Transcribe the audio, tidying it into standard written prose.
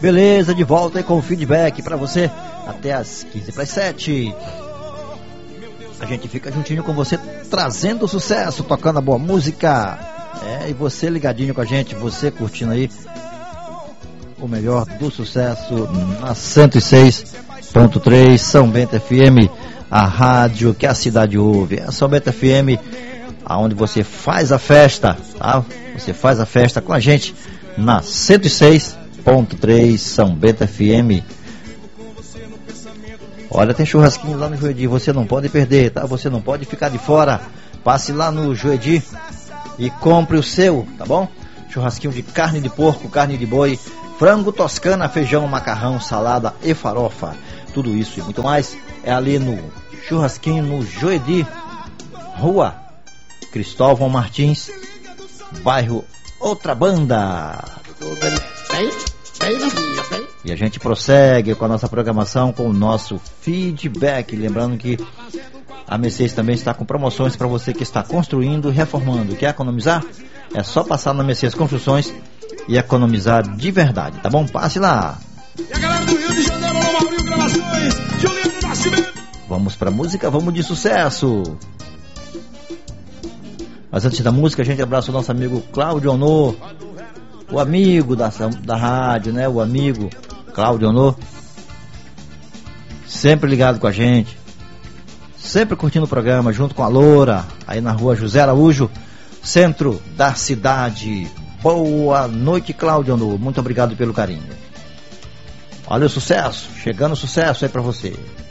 Beleza, de volta aí com o feedback pra você até as 6:15. A gente fica juntinho com você, trazendo sucesso, tocando a boa música. E você ligadinho com a gente, você curtindo aí o melhor do sucesso na 106.3 São Bento FM, a rádio que a cidade ouve. É São Bento FM, aonde você faz a festa, tá? Você faz a festa com a gente na 106.3 São Bento FM. Olha, tem churrasquinho lá no Joedi, você não pode perder, tá? Você não pode ficar de fora. Passe lá no Joedi e compre o seu, tá bom? Churrasquinho de carne de porco, carne de boi, frango toscana, feijão, macarrão, salada e farofa. Tudo isso e muito mais é ali no churrasquinho no Joedi, Rua Cristóvão Martins, bairro Outra Banda. E a gente prossegue com a nossa programação, com o nosso feedback. Lembrando que a Mercedes também está com promoções para você que está construindo e reformando. Quer economizar? É só passar na Mercedes Construções e economizar de verdade, tá bom? Passe lá. E a galera do Rio de Janeiro, Rio Gravações, Juliano Nascimento. Vamos pra música, vamos de sucesso. Mas antes da música, a gente abraça o nosso amigo Cláudio Honor, o amigo da rádio, né? O amigo Cláudio Honor, sempre ligado com a gente, sempre curtindo o programa, junto com a Loura, aí na rua José Araújo, centro da cidade. Boa noite, Cláudio Honor, muito obrigado pelo carinho. Olha o sucesso, chegando o sucesso aí pra você.